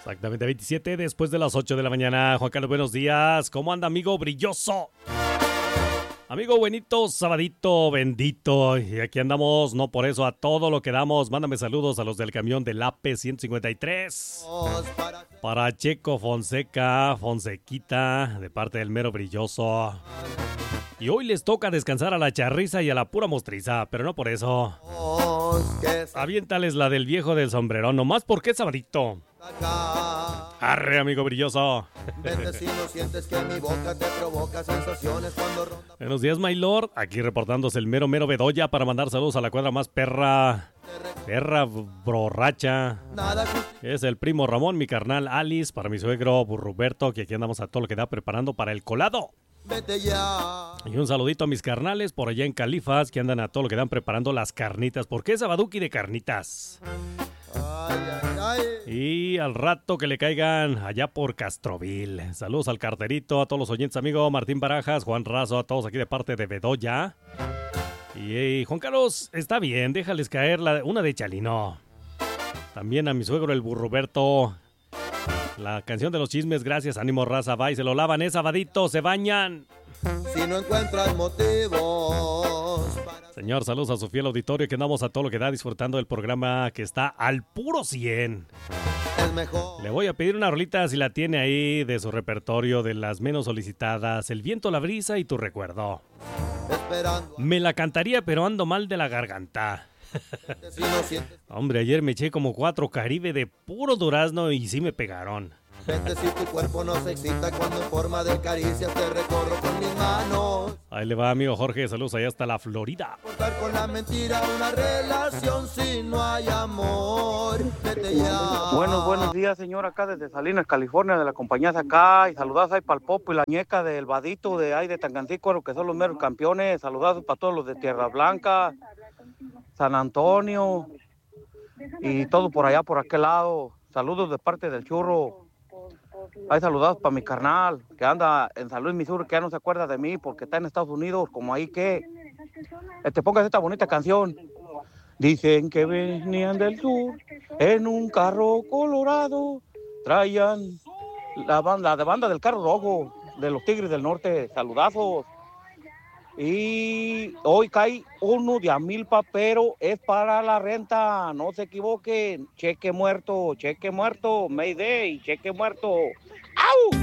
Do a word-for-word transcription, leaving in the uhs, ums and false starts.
Exactamente, veintisiete después de las ocho de la mañana. Juan Carlos, buenos días. ¿Cómo anda, amigo brilloso? Amigo buenito, sabadito, bendito. Y aquí andamos, no por eso, a todo lo que damos. Mándame saludos a los del camión del A P ciento cincuenta y tres. Para Checo Fonseca, Fonsequita, de parte del mero brilloso. Y hoy les toca descansar a la charriza y a la pura mostriza, pero no por eso. Aviéntales la del viejo del sombrerón, nomás porque es sabadito. Arre, amigo brilloso. Buenos días, my lord. Aquí reportándose el mero mero Bedoya para mandar saludos a la cuadra más perra. Perra borracha. Es el primo Ramón, mi carnal Alice, para mi suegro Burruberto, que aquí andamos a todo lo que da preparando para el colado. Y un saludito a mis carnales por allá en Califas, que andan a todo lo que dan preparando las carnitas, porque es sabaduki de carnitas. Ay, ay, ay. Y al rato que le caigan allá por Castroville. Saludos al carterito, a todos los oyentes, amigo Martín Barajas, Juan Razo, a todos aquí de parte de Bedoya. Y hey, Juan Carlos, está bien, déjales caer la, una de Chalino. También a mi suegro el Burruberto. La canción de los chismes, gracias, ánimo raza, va y se lo lavan, es sabadito, se bañan. Si no encuentras motivos para... Señor, saludos a su fiel auditorio, que andamos a todo lo que da disfrutando del programa que está al puro cien. Es mejor. Le voy a pedir una rolita si la tiene ahí de su repertorio de las menos solicitadas, El viento, la brisa y Tu recuerdo. Esperando. Me la cantaría, pero ando mal de la garganta. Hombre, ayer me eché como cuatro Caribe de puro durazno y sí me pegaron. Vete si tu cuerpo no se excita cuando en forma de caricias te recorro con mis manos. Ahí le va, amigo Jorge, saludos allá hasta la Florida. Cortar con la mentira una relación si no hay amor. Vete ya. Buenos, buenos días, señor, acá desde Salinas, California, de la compañía acá. Y saludados ahí para el Popo y la Ñeca del Vadito de ahí de Tangancícuaro, que son los meros campeones. Saludados para todos los de Tierra Blanca, San Antonio y todo por allá, por aquel lado. Saludos de parte del Churro. Hay saludados para mi carnal, que anda en San Luis, Missouri, que ya no se acuerda de mí porque está en Estados Unidos, como ahí que... Te pongas esta bonita canción. Dicen que venían del sur en un carro colorado, traían la banda, de banda del carro rojo, de los Tigres del Norte. Saludazos. Y hoy cae uno de a milpa, pero es para la renta, no se equivoquen. Cheque muerto, cheque muerto, Mayday, cheque muerto. ¡Au!